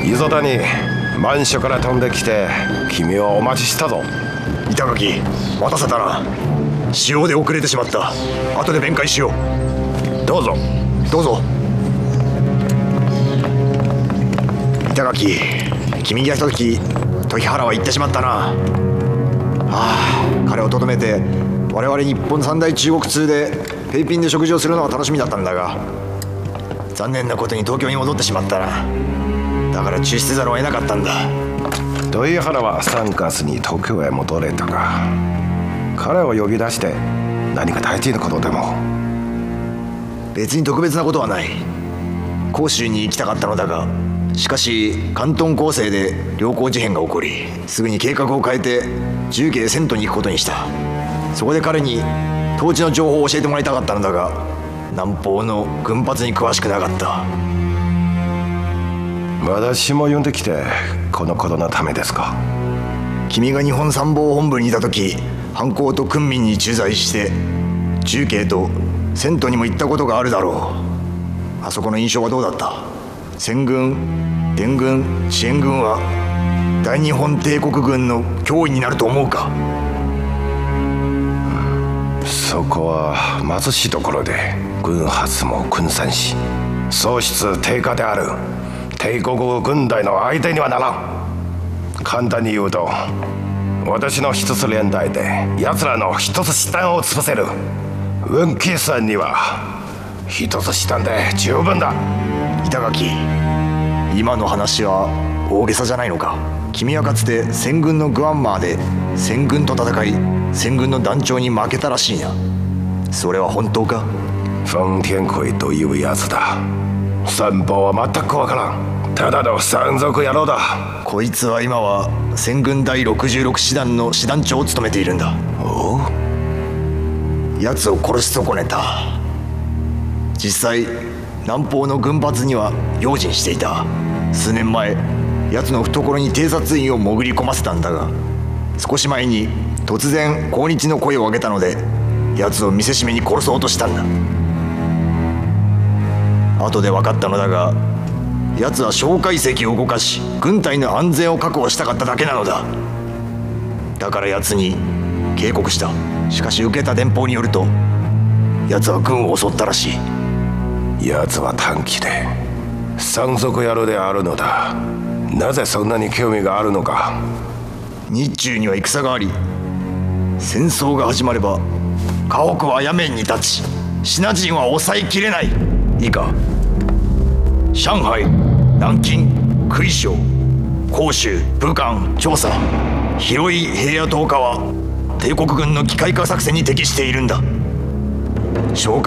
磯田に満州から飛んできて君をお待ちしたぞ。 板垣、待たせたな。使用で遅れてしまった。後で弁解しよう。 どうぞどうぞ。板垣、君が来た時時原は言ってしまったな。彼をとどめて我々日本三大中国通でペイピンで食事をするのが楽しみだったんだが、残念なことに東京に戻ってしまったな。だから中止せざるを得なかったんだ。 土井原は3月に東京へ戻れたが、彼を呼び出して何か大事なことでも？ 別に特別なことはない。広州に行きたかったのだが、しかし関東攻勢で良好事変が起こり、すぐに計画を変えて重慶遷都に行くことにした。そこで彼に統治の情報を教えてもらいたかったのだが、南方の軍閥に詳しくなかった。 私も呼んできてこのことのためですか？ 君が日本参謀本部にいた時、藩校と訓民に駐在して重慶と遷都にも行ったことがあるだろう。あそこの印象はどうだった？戦軍、滇軍、遅延軍は大日本帝国軍の脅威になると思うか？ そこは貧しいところで軍閥も分散し、喪失低下である帝国軍隊の相手にはならん。簡単に言うと、私の一つ連隊で奴らの一つ師団を潰せる。運慶さんには一つ師団で十分だ。 板垣、今の話は大げさじゃないのか？君はかつて戦軍のグアンマーで戦軍と戦い、戦軍の団長に負けたらしいな。それは本当か？ 冯天奎というやつだ。参謀は全くわからん。ただの山賊野郎だ。 こいつは今は戦軍第66師団の師団長を務めているんだ。 おう？ 奴を殺し損ねた。実際南方の軍閥には用心していた。数年前、奴の懐に偵察員を潜り込ませたんだが、少し前に突然抗日の声を上げたので、奴を見せしめに殺そうとしたんだ。後で分かったのだが、奴は蒋介石を動かし軍隊の安全を確保したかっただけなのだ。だから奴に警告した。しかし受けた電報によると、奴は軍を襲ったらしい。 奴は短気で山賊野郎であるのだ。なぜそんなに興味があるのか？ 日中には戦があり、戦争が始まれば家屋は夜面に立ち、シナ人は抑えきれない。いいか、上海、南京、杭州、広州、武漢、長沙、広い平野10日は帝国軍の機械化作戦に適しているんだ。蒋介